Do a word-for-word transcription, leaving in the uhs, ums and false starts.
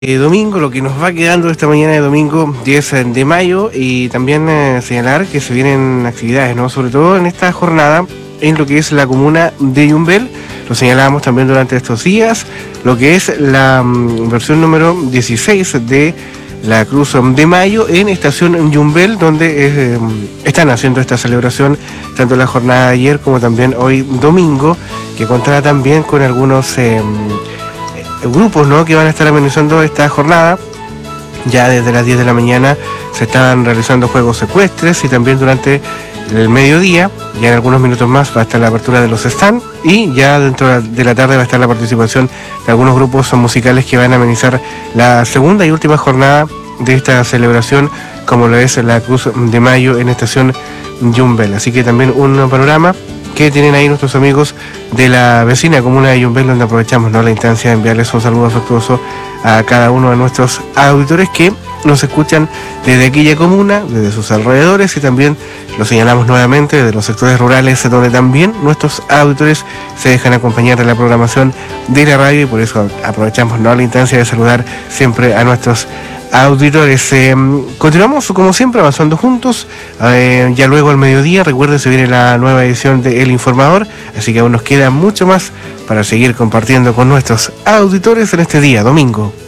Eh, domingo, lo que nos va quedando esta mañana de domingo diez de mayo, y también eh, señalar que se vienen actividades, ¿no? Sobre todo en esta jornada en lo que es la comuna de Yumbel. Lo señalábamos también durante estos días, lo que es la mm, versión número dieciséis de la Cruz de Mayo en Estación Yumbel, donde eh, están haciendo esta celebración tanto la jornada de ayer como también hoy domingo, que contará también con algunos eh, grupos, ¿no?, que van a estar amenizando esta jornada. Ya desde las diez de la mañana se estaban realizando juegos ecuestres, y también durante el mediodía, ya en algunos minutos más, va a estar la apertura de los stands, y ya dentro de la tarde va a estar la participación de algunos grupos musicales que van a amenizar la segunda y última jornada de esta celebración, como lo es la Cruz de Mayo en Estación Yumbel. Así que también un panorama que tienen ahí nuestros amigos de la vecina comuna de Yumbel, donde aprovechamos, ¿no?, la instancia de enviarles un saludo afectuoso a cada uno de nuestros auditores que nos escuchan desde aquella comuna, desde sus alrededores, y también lo señalamos nuevamente desde los sectores rurales, donde también nuestros auditores se dejan acompañar de la programación de la radio, y por eso aprovechamos, ¿no?, la instancia de saludar siempre a nuestros auditores. Eh, continuamos como siempre avanzando juntos. Eh, ya luego al mediodía, recuerden, se viene la nueva edición de El Informador, así que aún nos queda mucho más para seguir compartiendo con nuestros auditores en este día domingo.